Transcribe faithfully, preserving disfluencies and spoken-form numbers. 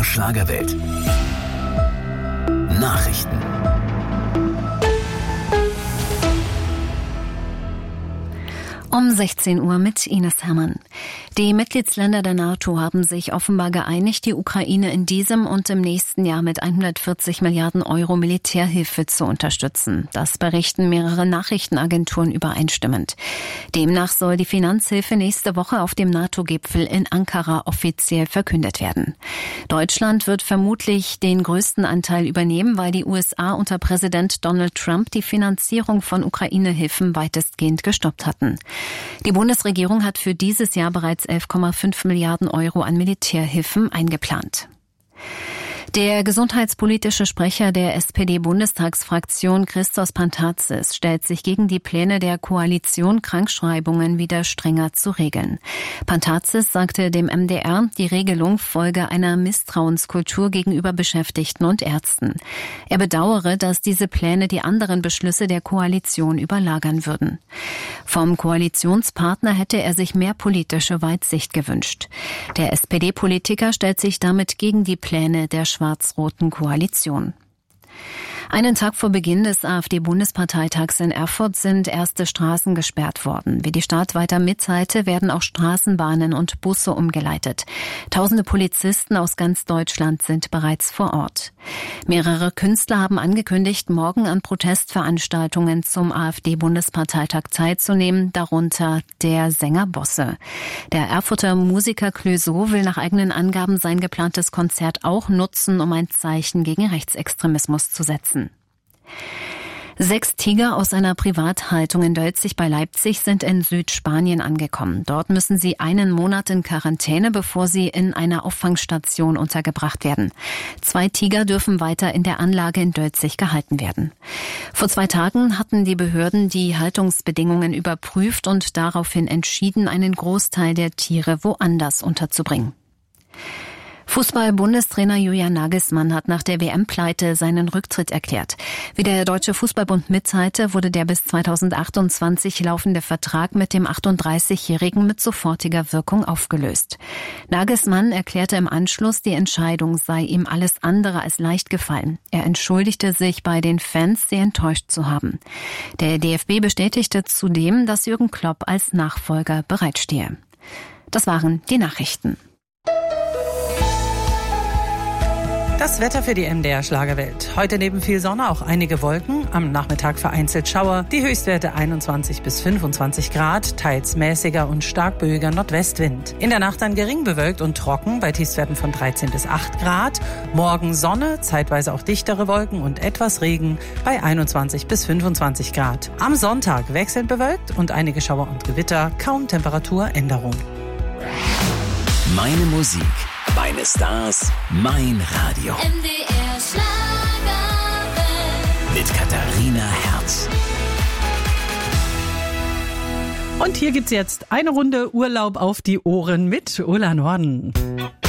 der Schlagerwelt. Nachrichten. Um sechzehn Uhr mit Ines Hermann. Die Mitgliedsländer der NATO haben sich offenbar geeinigt, die Ukraine in diesem und im nächsten Jahr mit hundertvierzig Milliarden Euro Militärhilfe zu unterstützen. Das berichten mehrere Nachrichtenagenturen übereinstimmend. Demnach soll die Finanzhilfe nächste Woche auf dem NATO-Gipfel in Ankara offiziell verkündet werden. Deutschland wird vermutlich den größten Anteil übernehmen, weil die U S A unter Präsident Donald Trump die Finanzierung von Ukraine-Hilfen weitestgehend gestoppt hatten. Die Bundesregierung hat für dieses Jahr bereits elf Komma fünf Milliarden Euro an Militärhilfen eingeplant. Der gesundheitspolitische Sprecher der S P D-Bundestagsfraktion Christos Pantazis stellt sich gegen die Pläne der Koalition, Krankschreibungen wieder strenger zu regeln. Pantazis sagte dem M D R, die Regelung folge einer Misstrauenskultur gegenüber Beschäftigten und Ärzten. Er bedauere, dass diese Pläne die anderen Beschlüsse der Koalition überlagern würden. Vom Koalitionspartner hätte er sich mehr politische Weitsicht gewünscht. Der S P D-Politiker stellt sich damit gegen die Pläne der schwarz-roten Koalition. Einen Tag vor Beginn des AfD-Bundesparteitags in Erfurt sind erste Straßen gesperrt worden. Wie die Stadt weiter mitteilte, werden auch Straßenbahnen und Busse umgeleitet. Tausende Polizisten aus ganz Deutschland sind bereits vor Ort. Mehrere Künstler haben angekündigt, morgen an Protestveranstaltungen zum AfD-Bundesparteitag teilzunehmen, darunter der Sänger Bosse. Der Erfurter Musiker Clouseau will nach eigenen Angaben sein geplantes Konzert auch nutzen, um ein Zeichen gegen Rechtsextremismus zu setzen. Sechs Tiger aus einer Privathaltung in Dölzig bei Leipzig sind in Südspanien angekommen. Dort müssen sie einen Monat in Quarantäne, bevor sie in einer Auffangstation untergebracht werden. Zwei Tiger dürfen weiter in der Anlage in Dölzig gehalten werden. Vor zwei Tagen hatten die Behörden die Haltungsbedingungen überprüft und daraufhin entschieden, einen Großteil der Tiere woanders unterzubringen. Fußball-Bundestrainer Julian Nagelsmann hat nach der W M-Pleite seinen Rücktritt erklärt. Wie der Deutsche Fußballbund mitteilte, wurde der bis zweitausendachtundzwanzig laufende Vertrag mit dem achtunddreißigjährigen mit sofortiger Wirkung aufgelöst. Nagelsmann erklärte im Anschluss, die Entscheidung sei ihm alles andere als leicht gefallen. Er entschuldigte sich bei den Fans, sie enttäuscht zu haben. Der D F B bestätigte zudem, dass Jürgen Klopp als Nachfolger bereitstehe. Das waren die Nachrichten. Das Wetter für die M D R Schlagerwelt. Heute neben viel Sonne auch einige Wolken, am Nachmittag vereinzelt Schauer, die Höchstwerte einundzwanzig bis fünfundzwanzig Grad, teils mäßiger und stark böiger Nordwestwind. In der Nacht dann gering bewölkt und trocken bei Tiefstwerten von dreizehn bis acht Grad. Morgen Sonne, zeitweise auch dichtere Wolken und etwas Regen bei einundzwanzig bis fünfundzwanzig Grad. Am Sonntag wechselnd bewölkt und einige Schauer und Gewitter, kaum Temperaturänderung. Meine Musik, meine Stars, mein Radio. M D R Schlagerwelt. Mit Katharina Herz. Und hier gibt's jetzt eine Runde Urlaub auf die Ohren mit Ulla Norden.